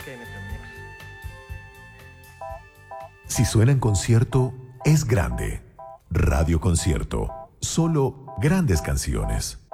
Si suena en concierto, es grande. Radio Concierto. Solo grandes canciones.